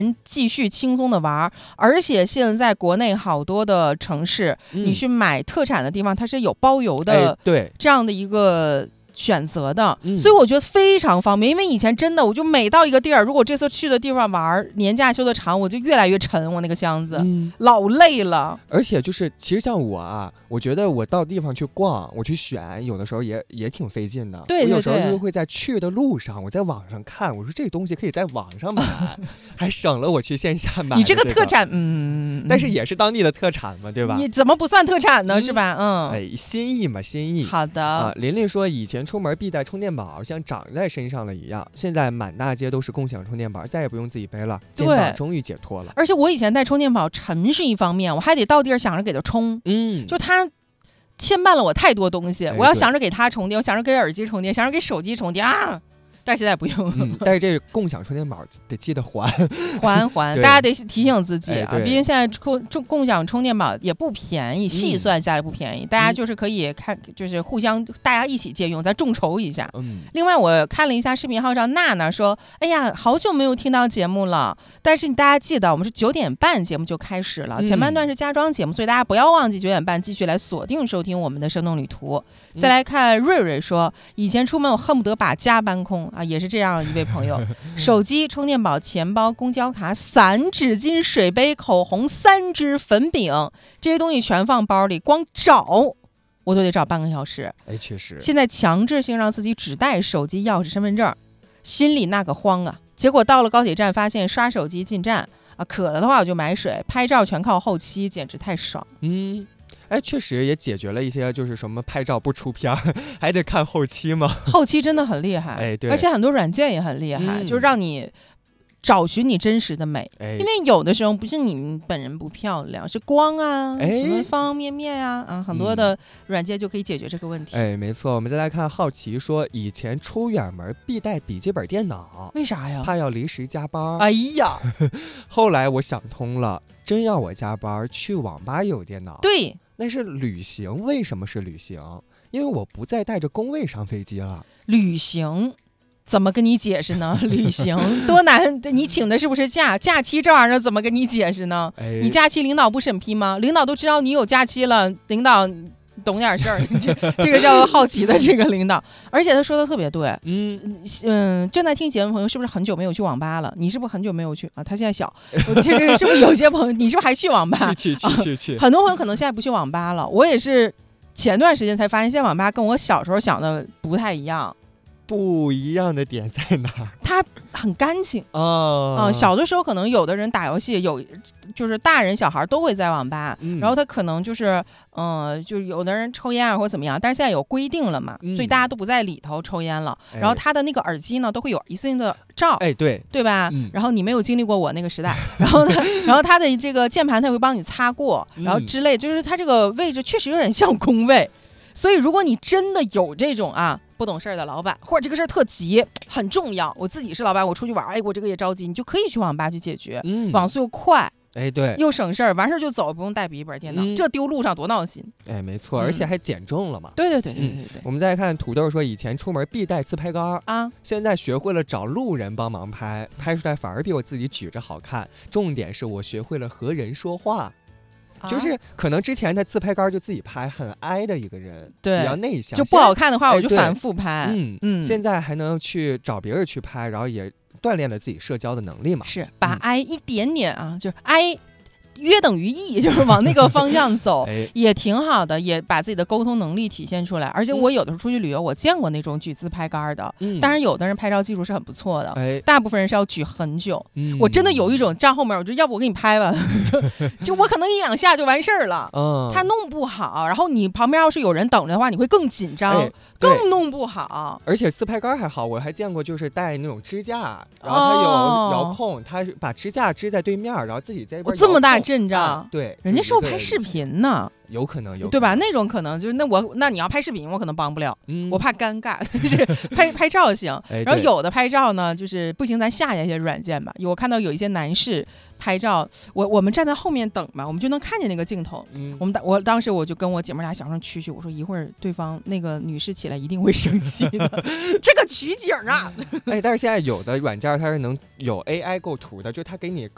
继续轻松的玩。而且现在国内好多的城市，你去买特产的地方，它是有包邮的， 对， 这样的一个选择的，所以我觉得非常方便。因为以前真的，我就每到一个地儿，如果这次去的地方玩，年假休的长，我就越来越沉，我那个箱子、老累了。 而且就是其实像我啊，我觉得我到地方去逛，我去选，有的时候也挺费劲的。 对， 我有时候就会在去的路上，我在网上看，我说这东西可以在网上买，还省了我去线下买。 你这个特产， 但是也是当地的特产嘛，对吧？ 你怎么不算特产呢？是吧？ 心意嘛，心意。 好的啊，琳琳说以前出门必带充电宝，像长在身上了一样。现在满大街都是共享充电宝，再也不用自己背了，肩膀终于解脱了。 而且我以前带充电宝沉是一方面，我还得到地儿想着给它充，就它牵绊了我太多东西。我要想着给它充电，我想着给耳机充电，想着给手机充电啊。但是现在不用， 但是这共享充电宝得记得还， 大家得提醒自己啊！毕竟现在共享充电宝也不便宜，细算下来不便宜，大家就是可以看，就是互相大家一起借用，再众筹一下。另外我看了一下视频号上娜娜说，哎呀，好久没有听到节目了，但是大家记得我们是9点半节目就开始了，前半段是家装节目，所以大家不要忘记9点半继续来锁定收听我们的生动旅途。再来看瑞瑞说，以前出门我恨不得把家搬空啊，也是这样一位朋友。手机、充电宝、钱包、公交卡、伞、纸巾、水杯、口红、3支粉饼，这些东西全放包里，光找我都得找半个小时。 确实。 现在强制性让自己只带手机、钥匙、身份证，心里那个慌啊！结果到了高铁站，发现刷手机进站啊，渴了的话我就买水，拍照全靠后期，简直太爽。 确实也解决了一些，就是什么拍照不出片还得看后期嘛。 后期真的很厉害， 对， 而且很多软件也很厉害，就让你找寻你真实的美。因为有的时候不是你本人不漂亮，是光啊，什么方方面面啊，很多的软件就可以解决这个问题。 没错。我们再来看好奇说，以前出远门必带笔记本电脑， 为啥呀？ 怕要临时加班。 哎呀， 后来我想通了，真要我加班，去网吧有电脑。 对。 但是旅行为什么是旅行？因为我不再带着工位上飞机了。 旅行怎么跟你解释呢？旅行多难，你请的是不是假期？这玩意儿怎么跟你解释呢？你假期领导不审批吗？领导都知道你有假期了，领导懂点事儿，这个叫好奇的这个领导。而且他说的特别对，正在听节目的朋友是不是很久没有去网吧了？你是不是很久没有去啊？他现在小，其实是不是有些朋友，你是不是还去网吧？ 去。 很多朋友可能现在不去网吧了。我也是前段时间才发现，现在网吧跟我小时候想的不太一样。 不一样的点在哪儿？ 它很干净哦。 小的时候可能有的人打游戏，就是大人小孩都会在网吧，然后他可能就是就有的人抽烟啊或者怎么样，但是现在有规定了嘛，所以大家都不在里头抽烟了。然后他的那个耳机呢都会有一次性的罩，对吧？然后你没有经历过我那个时代，然后他的这个键盘他会帮你擦过，然后之类，就是他这个位置确实有点像工位。所以如果你真的有这种不懂事儿的老板，或者这个事儿特急很重要，我自己是老板，我出去玩，我这个也着急，你就可以去网吧去解决，网速又快， 对， 又省事儿，完事儿就走，不用带笔记本电脑，这丢路上多闹心。 没错，而且还减重了嘛。 对。 我们再看土豆说，以前出门必带自拍杆现在学会了找路人帮忙拍出来反而比我自己举着好看。重点是我学会了和人说话。就是可能之前他自拍杆就自己拍，很矮的一个人，比较内向， 就不好看的话我就反复拍。 现在还能去找别人去拍，然后也锻炼了自己社交的能力嘛。 是把I一点点就是I约等于 E， 就是往那个方向走，也挺好的，也把自己的沟通能力体现出来。而且我有的时候出去旅游，我见过那种举自拍杆的，当然有的人拍照技术是很不错的，大部分人是要举很久。我真的有一种站后面，我就要不我给你拍吧，就我可能1-2下就完事儿了。他弄不好，然后你旁边要是有人等着的话，你会更紧张，更弄不好。 而且自拍杆还好，我还见过就是带那种支架，然后它有遥控，他把支架支在对面，然后自己在一边这么大阵仗， 对， 人家是不是拍视频呢？ 有可能， 对吧？那种可能就是那你要拍视频，我可能帮不了，我怕尴尬。是拍照行，然后有的拍照呢，就是不行，咱下一些软件吧。我看到有一些男士拍照，我们站在后面等嘛，我们就能看见那个镜头。我当时我就跟我姐妹俩小声蛐蛐，我说一会儿对方那个女士起来一定会生气的，这个取景啊。 但是现在有的软件它是能有 AI 构图的，就它给你